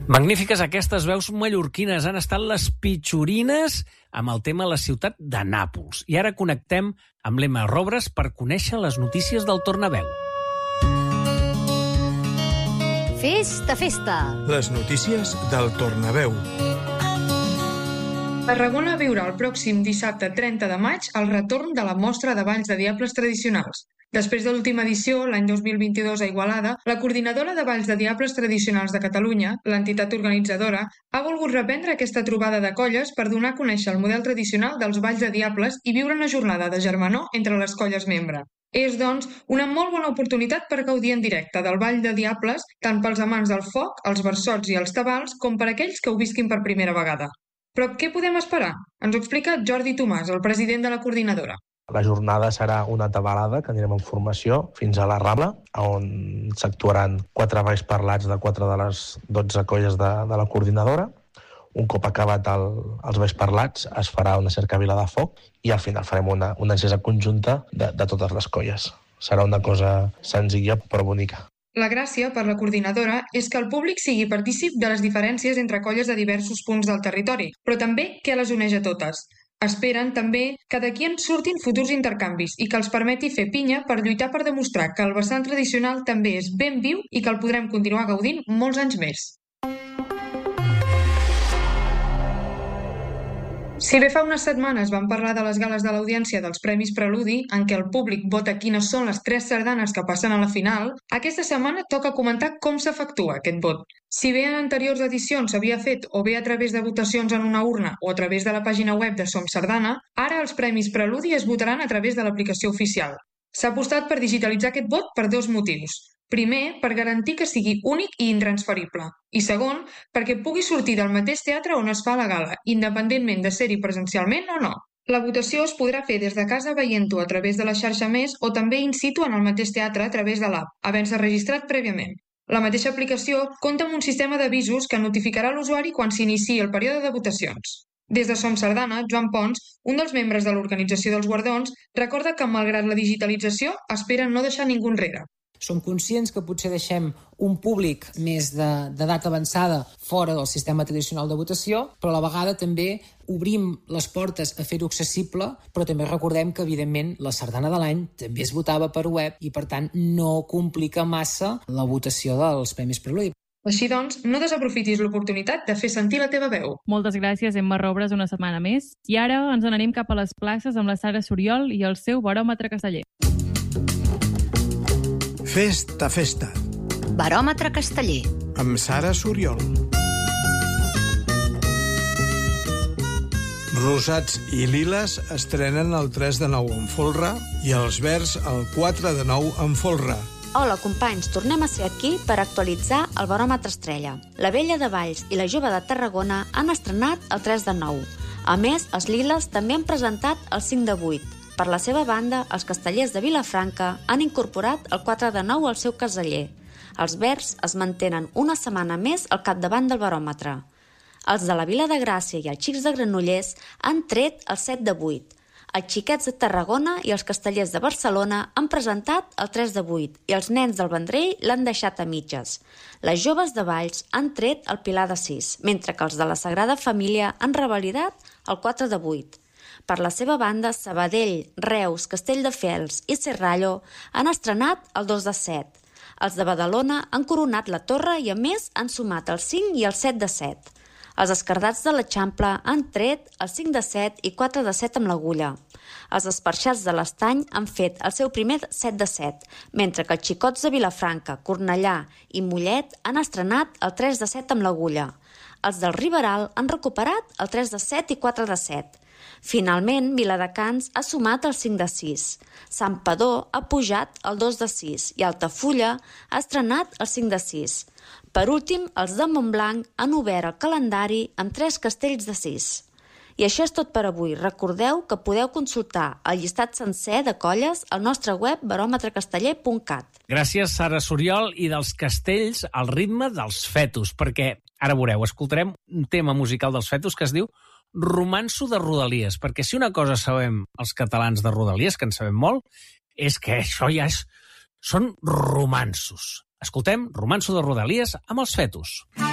Magnífiques aquestes veus mallorquines. Han estat les pitxorines amb el tema La ciutat de Nàpols. I ara connectem amb l'Emma Robres per conèixer les notícies del Tornaveu. Festa, festa! Les notícies del Tornaveu. Tarragona viurà el pròxim dissabte 30 de maig el retorn de la mostra de balls de diables tradicionals. Després de l'última edició, l'any 2022 a Igualada, la Coordinadora de Balls de Diables Tradicionals de Catalunya, l'entitat organitzadora, ha volgut reprendre aquesta trobada de colles per donar a conèixer el model tradicional dels balls de diables i viure una jornada de germanor entre les colles membre. És, doncs, una molt bona oportunitat per gaudir en directe del ball de diables, tant pels amants del foc, els versots i els tabals, com per aquells que ho visquin per primera vegada. Però què podem esperar? Ens ho explica Jordi Tomàs, el president de la coordinadora. La jornada serà una tabalada que anirem en formació fins a la Rambla, on s'actuaran 4 balls parlats de 4 de les 12 colles de la coordinadora. Un cop acabat els balls parlats es farà una cercavila de foc i al final farem una encesa conjunta de totes les colles. Serà una cosa senzilla però bonica. La gràcia per la coordinadora és que el públic sigui partícip de les diferències entre colles de diversos punts del territori, però també què les uneix a totes. Esperen, també, que d'aquí en surtin futurs intercanvis i que els permeti fer pinya per lluitar per demostrar que el vessant tradicional també és ben viu i que el podrem continuar gaudint molts anys més. Si bé fa unes setmanes vam parlar de les gales de l'audiència dels Premis Preludi, en què el públic vota quines són les 3 sardanes que passen a la final, aquesta setmana toca comentar com s'efectua aquest vot. Si bé en anteriors edicions s'havia fet o bé a través de votacions en una urna o a través de la pàgina web de Som Sardana, ara els Premis Preludi es votaran a través de l'aplicació oficial. S'ha apostat per digitalitzar aquest vot per 2 motius. Primer, per garantir que sigui únic i intransferible. I segon, perquè pugui sortir del mateix teatre on es fa la gala, independentment de ser-hi presencialment o no. La votació es podrà fer des de casa veient-ho a través de la xarxa Més o també in situ en el mateix teatre a través de l'app, havent-se registrat prèviament. La mateixa aplicació compta amb un sistema d'avisos que notificarà l'usuari quan s'iniciï el període de votacions. Des de Som Sardana, Joan Pons, un dels membres de l'organització dels guardons, recorda que, malgrat la digitalització, espera no deixar ningú enrere. Som conscients que potser deixem un públic més d'edat avançada fora del sistema tradicional de votació, però a la vegada també obrim les portes a fer-ho accessible, però també recordem que, evidentment, la sardana de l'any també es votava per web i, per tant, no complica massa la votació dels Premis Preludi. Així doncs, no desaprofitis l'oportunitat de fer sentir la teva veu. Moltes gràcies, Emma Robres, una setmana més. I ara ens n'anem cap a les places amb la Sara Soriol i el seu baròmetre casteller. Festa, festa. Baròmetre casteller. Amb Sara Soriol. Rosats i liles estrenen el 3 de 9 en folre i els verds el 4 de 9 en folre. Hola, companys, tornem a ser aquí per actualitzar el baròmetre estrella. La Vella de Valls i la Jove de Tarragona han estrenat el 3 de 9. A més, els liles també han presentat el 5 de 8. Per la seva banda, els castellers de Vilafranca han incorporat el 4 de 9 al seu caseller. Els verds es mantenen una setmana més al capdavant del baròmetre. Els de la Vila de Gràcia i els xics de Granollers han tret el 7 de 8. Els xiquets de Tarragona i els castellers de Barcelona han presentat el 3 de 8 i els nens del Vendrell l'han deixat a mitges. Les joves de Valls han tret el Pilar de 6, mentre que els de la Sagrada Família han revalidat el 4 de 8. Per la seva banda, Sabadell, Reus, Castelldefels i Serrallo han estrenat el 2 de 7. Els de Badalona han coronat la torre i, a més, han sumat el 5 i el 7 de 7. Els escardats de l'Eixample han tret el 5 de 7 i 4 de 7 amb l'agulla. Els esparxats de l'Estany han fet el seu primer 7 de 7, mentre que els xicots de Vilafranca, Cornellà i Mollet han estrenat el 3 de 7 amb l'agulla. Els del Riberal han recuperat el 3 de 7 i 4 de 7. Finalment, Viladecans ha sumat el 5 de 6. Santpedor ha pujat el 2 de 6 i Altafulla ha estrenat el 5 de 6. Per últim, els de Montblanc han obert el calendari amb 3 castells de 6. I això és tot per avui. Recordeu que podeu consultar el llistat sencer de colles al nostre web baròmetrecasteller.cat. Gràcies, Sara Soriol, i dels castells al ritme dels fetus, perquè, ara veureu, escoltarem un tema musical dels fetus que es diu Romanço de Rodalies, perquè si una cosa sabem els catalans de Rodalies, que en sabem molt, és que això ja són romanços. Escoltem Romanço de Rodalies amb els fetus.